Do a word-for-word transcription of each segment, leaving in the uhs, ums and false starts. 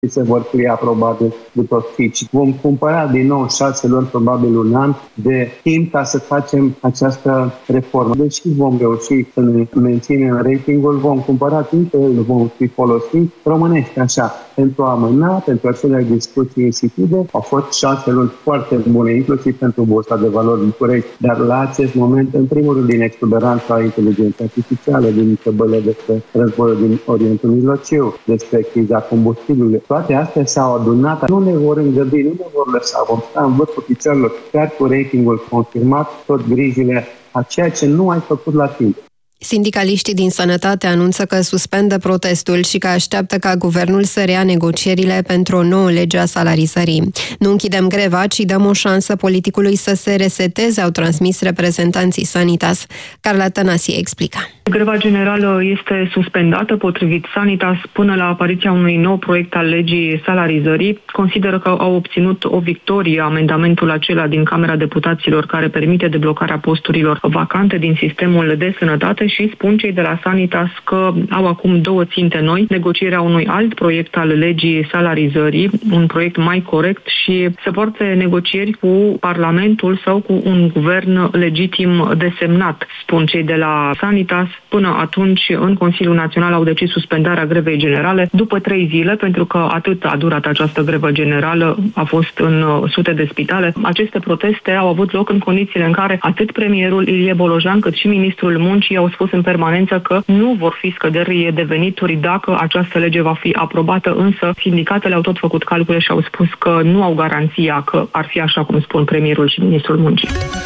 se vor crea probabil după Fitch. Vom cumpăra din nou șase luni, probabil un an de timp ca să facem această reformă. Deși vom reuși să ne menținem ratingul, vom cumpăra timp, îl vom fi folosit. Românește așa, pentru a amâna, pentru acele discuții insipide, au fost șase luni foarte bune, inclusiv pentru Bursa de Valori București, dar la acest moment, în primul rând, din exuberanța inteligenței artificiale, din întrebările despre războiul din Orientul Mijlociu, despre criza combustibilului. Toate astea s-au adunat, nu ne vor îngădi, nu ne vor lăsa, vom sta în vârful picioarelor, chiar cu ratingul confirmat, tot grijile a ceea ce nu ai făcut la timp. Sindicaliștii din Sănătate anunță că suspendă protestul și că așteaptă ca guvernul să reia negocierile pentru o nouă lege a salarizării. Nu închidem greva, ci dăm o șansă politicului să se reseteze, au transmis reprezentanții Sanitas. Carla Tănasie explică. Greva generală este suspendată potrivit Sanitas până la apariția unui nou proiect al legii salarizării. Consideră că au obținut o victorie amendamentul acela din Camera Deputaților care permite deblocarea posturilor vacante din sistemul de sănătate și spun cei de la Sanitas că au acum două ținte noi, negocierea unui alt proiect al legii salarizării, un proiect mai corect și se poartă negocieri cu Parlamentul sau cu un guvern legitim desemnat, spun cei de la Sanitas. Până atunci, în Consiliul Național au decis suspendarea grevei generale după trei zile, pentru că atât a durat această grevă generală, a fost în sute de spitale. Aceste proteste au avut loc în condițiile în care atât premierul Ilie Bolojan cât și ministrul Muncii au spus în permanență că nu vor fi scăderi de venituri dacă această lege va fi aprobată, însă sindicatele au tot făcut calcule și au spus că nu au garanția că ar fi așa cum spun premierul și ministrul Muncii.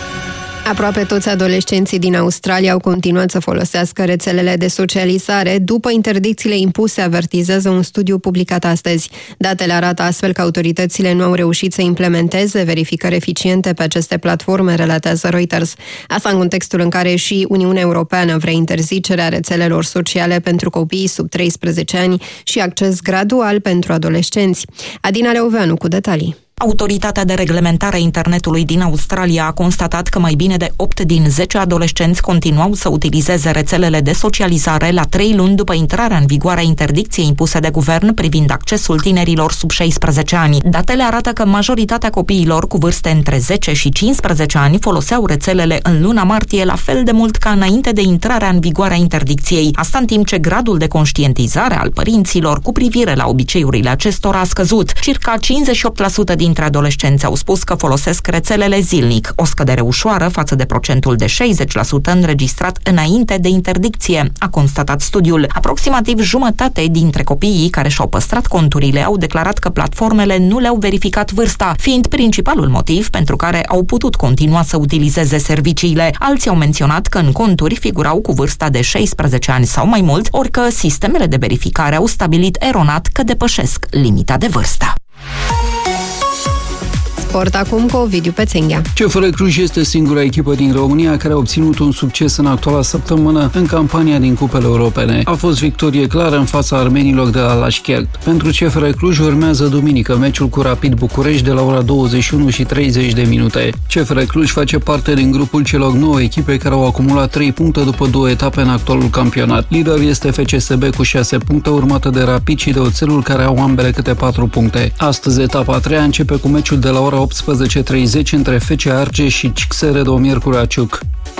Aproape toți adolescenții din Australia au continuat să folosească rețelele de socializare după interdicțiile impuse, avertizează un studiu publicat astăzi. Datele arată astfel că autoritățile nu au reușit să implementeze verificări eficiente pe aceste platforme, relatează Reuters. Asta în contextul în care și Uniunea Europeană vrea interzicerea rețelelor sociale pentru copiii sub treisprezece ani și acces gradual pentru adolescenți. Adina Leoveanu cu detalii. Autoritatea de reglementare a internetului din Australia a constatat că mai bine de opt din zece adolescenți continuau să utilizeze rețelele de socializare la trei luni după intrarea în vigoare a interdicției impuse de guvern privind accesul tinerilor sub șaisprezece ani. Datele arată că majoritatea copiilor cu vârste între zece și cincisprezece ani foloseau rețelele în luna martie la fel de mult ca înainte de intrarea în vigoare a interdicției. Asta în timp ce gradul de conștientizare al părinților cu privire la obiceiurile acestora a scăzut. Circa cincizeci și opt la sută dintre adolescenți au spus că folosesc rețelele zilnic, o scădere ușoară față de procentul de șaizeci la sută înregistrat înainte de interdicție, a constatat studiul. Aproximativ jumătate dintre copiii care și-au păstrat conturile au declarat că platformele nu le-au verificat vârsta, fiind principalul motiv pentru care au putut continua să utilizeze serviciile. Alții au menționat că în conturi figurau cu vârsta de șaisprezece ani sau mai mult, ori că sistemele de verificare au stabilit eronat că depășesc limita de vârstă. Sport acum cu Ovidiu Pețenghea. C F R Cluj este singura echipă din România care a obținut un succes în actuala săptămână în campania din cupele europene. A fost victorie clară în fața armenilor de la Lașchert. Pentru C F R Cluj urmează duminică meciul cu Rapid București de la ora douăzeci și unu și treizeci de minute. C F R Cluj face parte din grupul celor nouă echipe care au acumulat trei puncte după două etape în actualul campionat. Lider este F C S B cu șase puncte, urmată de Rapid și de Oțelul, care au ambele câte patru puncte. Astăzi etapa a treia începe cu meciul de la ora optsprezece treizeci între F C Argeș și C S R Domir Curaciuc.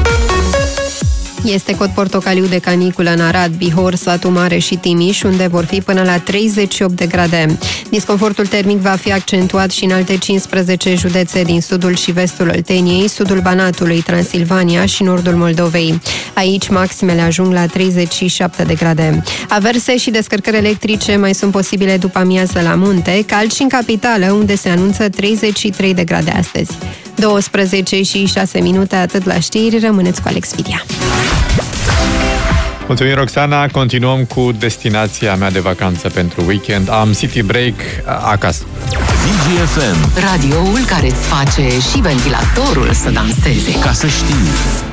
Este cod portocaliu de caniculă în Arad, Bihor, Satu Mare și Timiș, unde vor fi până la treizeci și opt de grade. Disconfortul termic va fi accentuat și în alte cincisprezece județe din sudul și vestul Olteniei, sudul Banatului, Transilvania și nordul Moldovei. Aici maximele ajung la treizeci și șapte de grade. Averse și descărcări electrice mai sunt posibile după amiază la munte, cald și în capitală, unde se anunță treizeci și trei de grade astăzi. douăsprezece și șase minute, atât la știri, rămâneți cu Alex Vidia. Mulțumim, Roxana. Continuăm cu destinația mea de vacanță pentru weekend. Am city break acasă. Digi F M, radioul care îți face și ventilatorul să danseze. Ca să știi.